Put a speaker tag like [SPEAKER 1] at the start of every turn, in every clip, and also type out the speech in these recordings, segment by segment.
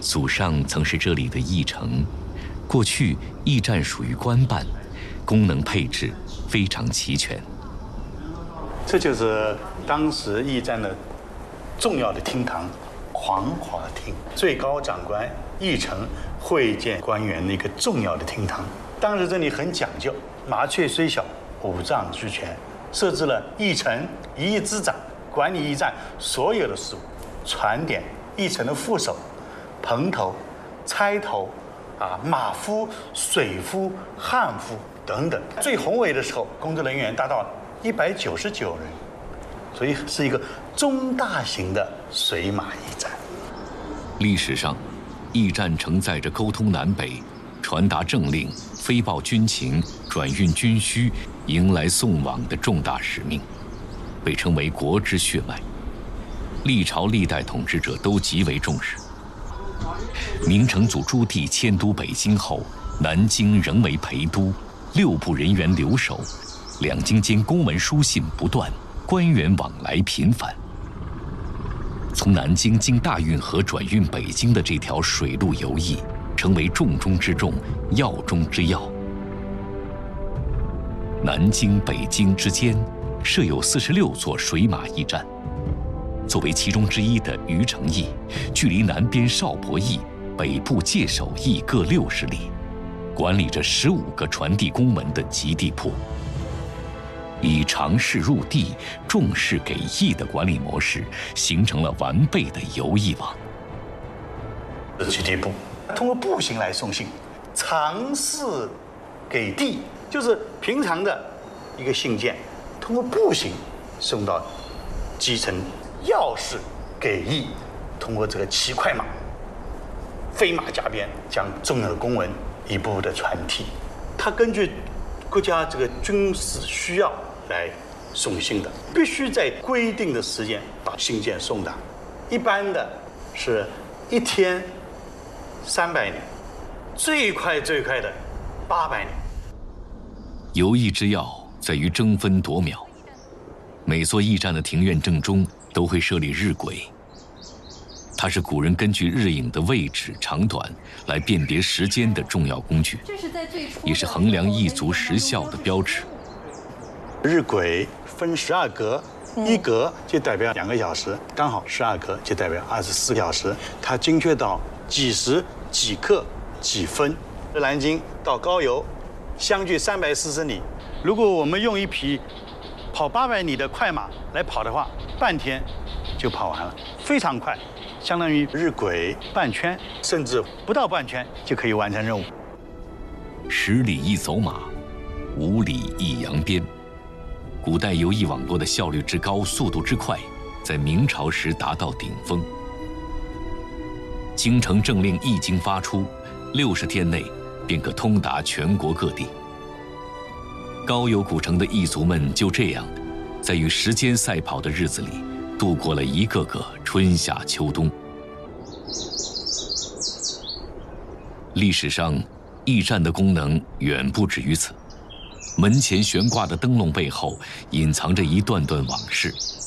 [SPEAKER 1] 祖上曾是这里的驿城，过去驿站属于官办，功能配置非常齐全。
[SPEAKER 2] 这就是当时驿站的重要的厅堂——黄华厅，最高长官驿丞会见官员的一个重要的厅堂。当时这里很讲究，麻雀虽小，五脏俱全，设置了驿丞、一驿之长，管理驿站所有的事务，传点驿丞的副手、棚头、差头、马夫、水夫、汉夫等等。最宏伟的时候，工作人员达到199人，所以是一个中大型的水马驿站。
[SPEAKER 1] 历史上，驿站承载着沟通南北、传达政令、飞报军情、转运军需、迎来送往的重大使命，被称为国之血脉。历朝历代统治者都极为重视。明成祖朱棣迁都北京后，南京仍为陪都，6部人员留守，两京间公文书信不断，官员往来频繁。从南京经大运河转运北京的这条水路游驿，成为重中之重、要中之要。南京、北京之间设有46座水马驿站，作为其中之一的虞城驿，距离南边邵伯驿、北部界首驿各60里，管理着15个传递公文的集地铺。以常事入地、重事给驿的管理模式，形成了完备的邮驿网。
[SPEAKER 2] 集地铺通过步行来送信，常事给地，就是平常的一个信件，通过步行送到基层；要事给驿，通过这个骑快马、飞马加鞭，将重要的公文一步步的传递。它根据国家这个军事需要来送信的，必须在规定的时间把信件送达。一般的是1天300里，最快的800里。
[SPEAKER 1] 邮驿之要在于争分夺秒，每座驿站的庭院正中都会设立日晷，它是古人根据日影的位置长短来辨别时间的重要工具，也是衡量驿卒时效的标尺。
[SPEAKER 2] 日晷分12格，一格就代表2个小时，刚好12格就代表24小时，它精确到几时、几刻、几分。南京到高邮相距340里，如果我们用一匹跑800里的快马来跑的话，半天就跑完了，非常快，相当于日晷半圈，甚至不到半圈就可以完成任务。
[SPEAKER 1] 10里一走马，5里一扬鞭。古代邮驿网络的效率之高、速度之快，在明朝时达到顶峰。京城政令一经发出，60天内便可通达全国各地。高邮古城的驿卒们就这样，在与时间赛跑的日子里，度过了一个个春夏秋冬。历史上，驿站的功能远不止于此。门前悬挂的灯笼背后，隐藏着一段段往事。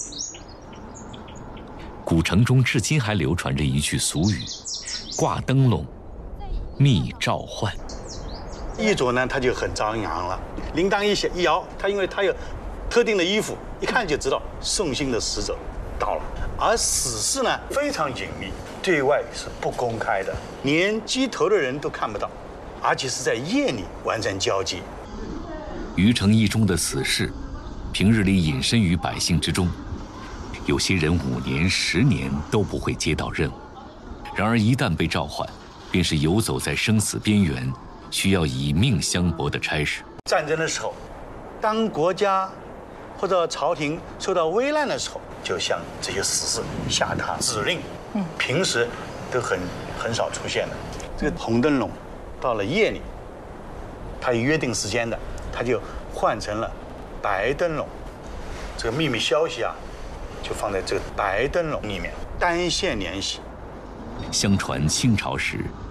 [SPEAKER 1] 古城中至今还流传着一句俗语：“挂灯笼，觅召唤。”
[SPEAKER 2] 驿卒呢，他就很张扬了，铃铛一摇，他因为他有特定的衣服，一看就知道送信的使者到了。而使事呢，非常隐秘，对外是不公开的，连机头的人都看不到，而且是在夜里完成交接。
[SPEAKER 1] 虞城驿中的死士，平日里隐身于百姓之中，有些人5年、10年都不会接到任务，然而一旦被召唤，便是游走在生死边缘，需要以命相搏的差事。
[SPEAKER 2] 战争的时候，当国家或者朝廷受到危难的时候，就向这些死士下达指令。平时都很少出现的。这个红灯笼，到了夜里，它有约定时间的，它就换成了白灯笼。这个秘密消息就放在这个白灯笼里面，单线联系。
[SPEAKER 1] 相传清朝时，